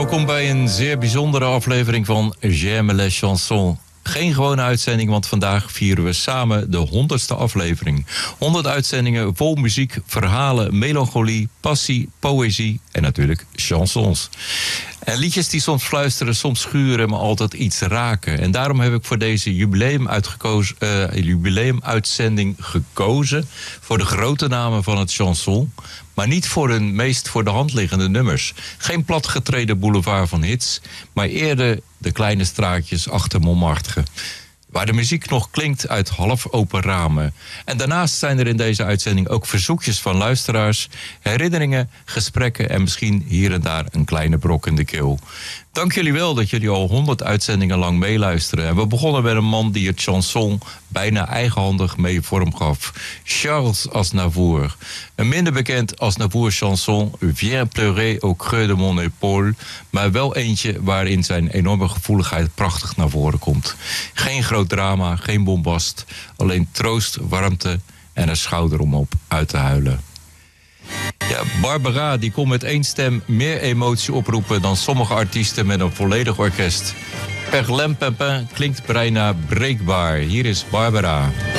Welkom bij een zeer bijzondere aflevering van J'aime les chansons. Geen gewone uitzending, want vandaag vieren we samen de 100ste aflevering. 100 uitzendingen vol muziek, verhalen, melancholie, passie, poëzie en natuurlijk chansons. En liedjes die soms fluisteren, soms schuren, maar altijd iets raken. En daarom heb ik voor deze jubileumuitzending gekozen voor de grote namen van het chanson, maar niet voor hun meest voor de hand liggende nummers. Geen platgetreden boulevard van hits, maar eerder de kleine straatjes achter Montmartre, waar de muziek nog klinkt uit half open ramen. En daarnaast zijn er in deze uitzending ook verzoekjes van luisteraars, herinneringen, gesprekken en misschien hier en daar een kleine brok in de keel. Dank jullie wel dat jullie al 100 uitzendingen lang meeluisteren. En we begonnen met een man die het chanson bijna eigenhandig mee vorm gaf. Charles Aznavour. Een minder bekend Aznavour chanson, Viens pleurer au creux de mon épaule, maar wel eentje waarin zijn enorme gevoeligheid prachtig naar voren komt. Geen groot drama, geen bombast, alleen troost, warmte en een schouder om op uit te huilen. Ja, Barbara die kon met één stem meer emotie oproepen dan sommige artiesten met een volledig orkest. Perlem Pepin klinkt bijna breekbaar. Hier is Barbara.